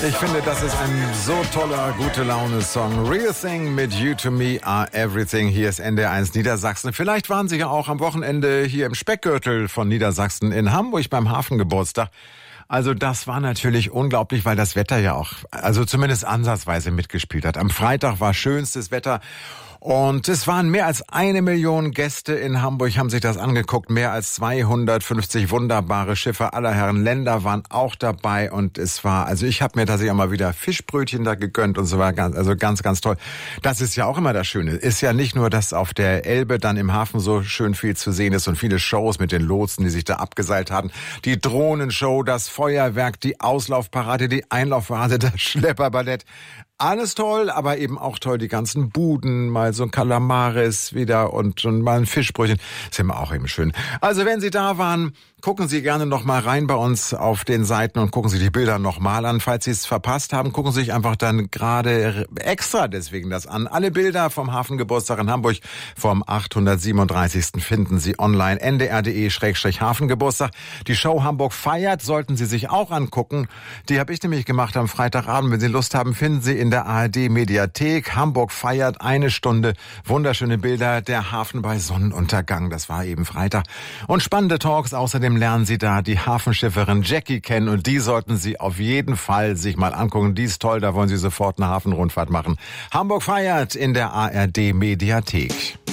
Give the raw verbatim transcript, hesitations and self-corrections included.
Ich finde, das ist ein so toller, gute Laune-Song. Real Thing mit You to Me Are Everything. Hier ist N D R eins Niedersachsen. Vielleicht waren Sie ja auch am Wochenende hier im Speckgürtel von Niedersachsen in Hamburg beim Hafengeburtstag. Also das war natürlich unglaublich, weil das Wetter ja auch, also zumindest ansatzweise mitgespielt hat. Am Freitag war schönstes Wetter. Und es waren mehr als eine Million Gäste in Hamburg, haben sich das angeguckt. Mehr als zweihundertfünfzig wunderbare Schiffe aller Herren Länder waren auch dabei. Und es war, also ich habe mir tatsächlich auch mal wieder Fischbrötchen da gegönnt und so war ganz, also ganz, ganz toll. Das ist ja auch immer das Schöne. Ist ja nicht nur, dass auf der Elbe dann im Hafen so schön viel zu sehen ist und viele Shows mit den Lotsen, die sich da abgeseilt haben. Die Drohnenshow, das Feuerwerk, die Auslaufparade, die Einlaufparade, das Schlepperballett. Alles toll, aber eben auch toll, die ganzen Buden, mal so ein Kalamaris wieder und, und mal ein Fischbrötchen. Ist immer auch eben schön. Also wenn Sie da waren, gucken Sie gerne noch mal rein bei uns auf den Seiten und gucken Sie die Bilder noch mal an. Falls Sie es verpasst haben, gucken Sie sich einfach dann gerade extra deswegen das an. Alle Bilder vom Hafengeburtstag in Hamburg vom achthundertsiebenunddreißigsten finden Sie online n d r punkt d e Schrägstrich Hafengeburtstag. Die Show Hamburg feiert, sollten Sie sich auch angucken. Die habe ich nämlich gemacht am Freitagabend. Wenn Sie Lust haben, finden Sie in der A R D Mediathek. Hamburg feiert eine Stunde. Wunderschöne Bilder. Der Hafen bei Sonnenuntergang. Das war eben Freitag. Und spannende Talks. Außerdem lernen Sie da die Hafenschifferin Jackie kennen. Und die sollten Sie auf jeden Fall sich mal angucken. Die ist toll. Da wollen Sie sofort eine Hafenrundfahrt machen. Hamburg feiert in der A R D Mediathek.